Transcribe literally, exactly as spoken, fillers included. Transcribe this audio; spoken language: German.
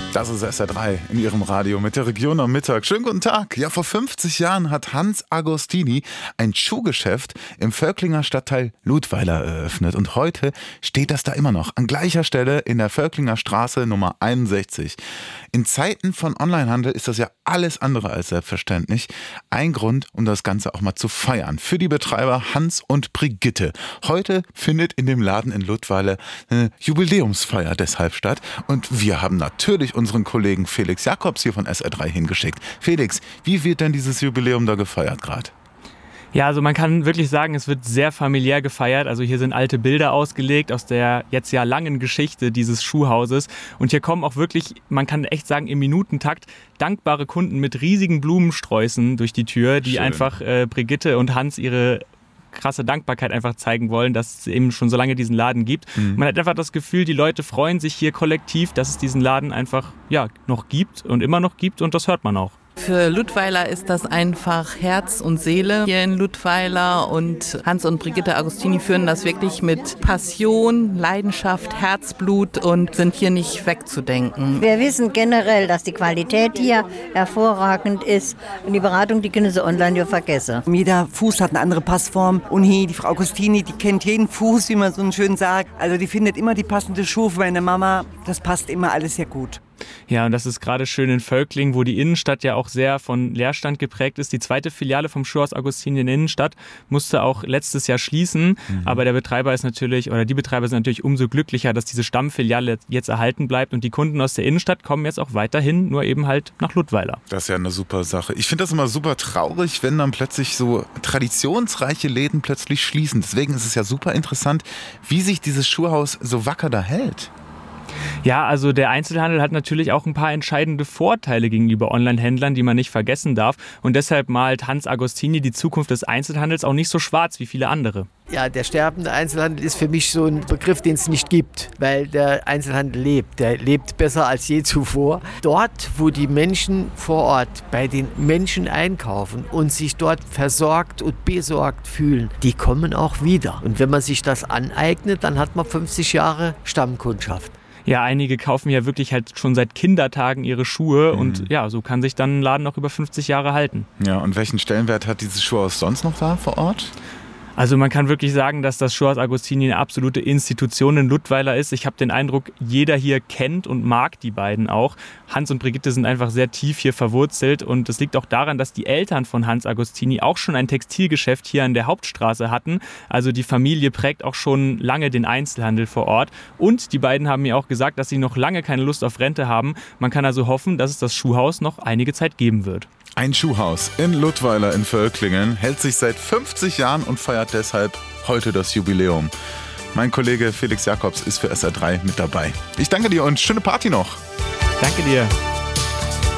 Das ist S R drei in Ihrem Radio mit der Region am Mittag. Schönen guten Tag. Ja, vor fünfzig Jahren hat Hans Agostini ein Schuhgeschäft im Völklinger Stadtteil Ludweiler eröffnet. Und heute steht das da immer noch an gleicher Stelle in der Völklinger Straße Nummer einundsechzig. In Zeiten von Onlinehandel ist das ja alles andere als selbstverständlich. Ein Grund, um das Ganze auch mal zu feiern. Für die Betreiber Hans und Brigitte. Heute findet in dem Laden in Ludweiler eine Jubiläumsfeier deshalb statt. Und wir haben natürlich unseren Kollegen Felix Jakobs hier von S R drei hingeschickt. Felix, wie wird denn dieses Jubiläum da gefeiert gerade? Ja, also man kann wirklich sagen, es wird sehr familiär gefeiert. Also hier sind alte Bilder ausgelegt aus der jetzt ja langen Geschichte dieses Schuhhauses. Und hier kommen auch wirklich, man kann echt sagen, im Minutentakt dankbare Kunden mit riesigen Blumensträußen durch die Tür, die Schön. einfach äh, Brigitte und Hans ihre krasse Dankbarkeit einfach zeigen wollen, dass es eben schon so lange diesen Laden gibt. Mhm. Man hat einfach das Gefühl, die Leute freuen sich hier kollektiv, dass es diesen Laden einfach ja noch gibt und immer noch gibt, und das hört man auch. Für Ludweiler ist das einfach Herz und Seele hier in Ludweiler, und Hans und Brigitte Agostini führen das wirklich mit Passion, Leidenschaft, Herzblut und sind hier nicht wegzudenken. Wir wissen generell, dass die Qualität hier hervorragend ist, und die Beratung, die können Sie online ja vergessen. Jeder Fuß hat eine andere Passform, und hier die Frau Agostini, die kennt jeden Fuß, wie man so schön sagt. Also die findet immer die passende Schuhe für meine Mama, das passt immer alles sehr gut. Ja, und das ist gerade schön in Völkling, wo die Innenstadt ja auch sehr von Leerstand geprägt ist. Die zweite Filiale vom Schuhhaus Agostini in der Innenstadt musste auch letztes Jahr schließen. Mhm. Aber der Betreiber ist natürlich, oder die Betreiber sind natürlich umso glücklicher, dass diese Stammfiliale jetzt erhalten bleibt. Und die Kunden aus der Innenstadt kommen jetzt auch weiterhin, nur eben halt nach Ludweiler. Das ist ja eine super Sache. Ich finde das immer super traurig, wenn dann plötzlich so traditionsreiche Läden plötzlich schließen. Deswegen ist es ja super interessant, wie sich dieses Schuhhaus so wacker da hält. Ja, also der Einzelhandel hat natürlich auch ein paar entscheidende Vorteile gegenüber Online-Händlern, die man nicht vergessen darf. Und deshalb malt Hans Agostini die Zukunft des Einzelhandels auch nicht so schwarz wie viele andere. Ja, der sterbende Einzelhandel ist für mich so ein Begriff, den es nicht gibt, weil der Einzelhandel lebt. Der lebt besser als je zuvor. Dort, wo die Menschen vor Ort bei den Menschen einkaufen und sich dort versorgt und besorgt fühlen, die kommen auch wieder. Und wenn man sich das aneignet, dann hat man fünfzig Jahre Stammkundschaft. Ja, einige kaufen ja wirklich halt schon seit Kindertagen ihre Schuhe, mhm. und ja, so kann sich dann ein Laden noch über fünfzig Jahre halten. Ja, und welchen Stellenwert hat dieses Schuhhaus sonst noch da vor Ort? Also man kann wirklich sagen, dass das Schuhhaus Agostini eine absolute Institution in Ludweiler ist. Ich habe den Eindruck, jeder hier kennt und mag die beiden auch. Hans und Brigitte sind einfach sehr tief hier verwurzelt, und das liegt auch daran, dass die Eltern von Hans Agostini auch schon ein Textilgeschäft hier an der Hauptstraße hatten. Also die Familie prägt auch schon lange den Einzelhandel vor Ort, und die beiden haben mir auch gesagt, dass sie noch lange keine Lust auf Rente haben. Man kann also hoffen, dass es das Schuhhaus noch einige Zeit geben wird. Ein Schuhhaus in Ludweiler in Völklingen hält sich seit fünfzig Jahren und feiert deshalb heute das Jubiläum. Mein Kollege Felix Jakobs ist für S R drei mit dabei. Ich danke dir und schöne Party noch. Danke dir.